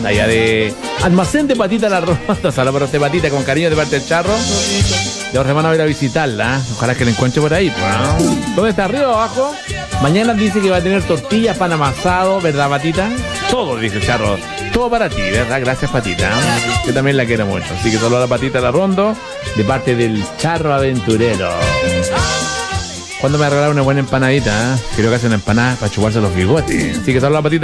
allá de Almacén de Patita La Ronda. Saludos para usted, Patita, con cariño de parte del Charro. De otra semana voy a ir a visitarla. Ojalá que la encuentre por ahí. Pues. ¿Dónde está? ¿Arriba o abajo? Mañana dice que va a tener tortillas, pan amasado, ¿verdad, Patita? Todo, dice el Charro. Todo para ti, ¿verdad? Gracias, Patita. Yo también la quiero mucho. Así que saludos a la Patita La Rondo de parte del Charro Aventurero. ¿Cuándo me va a regalar una buena empanadita? Creo que hace una empanada para chuparse los bigotes. Así que saludos a la Patita.